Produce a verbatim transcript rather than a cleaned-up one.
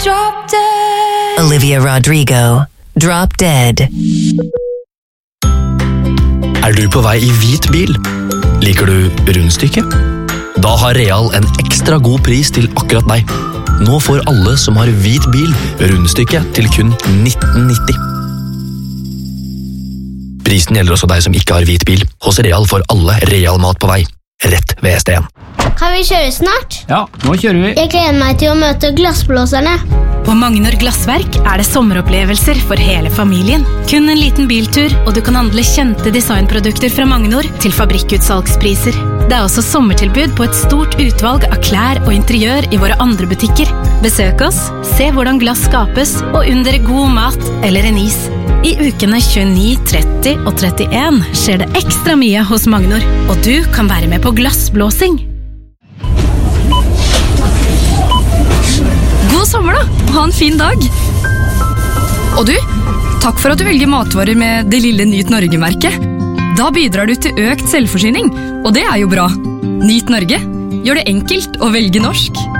drop dead. Olivia Rodrigo, Drop Dead. Er du på vei i hvit bil? Liker du rundstykke? Da har Real en ekstra god pris til akkurat deg. Nå får alle som har hvit bil rundstykke til kun nitten nitti. Prisen gjelder også deg som ikke har hvit bil. Hos Real får alle Real mat på vei. Rett ved S D en. Kan vi kjøre snart? Ja, nå kjører vi. Jeg gleder meg til å møte glassblåserne. På Magnor Glassverk er det sommeropplevelser for hele familien. Kun en liten biltur, og du kan handle kjente designprodukter fra Magnor til fabrikkutsalgspriser. Det er også sommertilbud på et stort utvalg av klær og interiør i våre andre butikker. Besøk oss, se hvordan glass skapes, og under god mat eller en is. I ukene tjueni, tretti og trettien skjer det ekstra mye hos Magnor, og du kan være med på glassblåsing. God sommer da, ha en fin dag. Og du, takk for at du velger matvarer med det lille Nyt Norge-merket. Da bidrar du til økt selvforsyning, og det er jo bra. Nyt Norge, gjør det enkelt å velge norsk.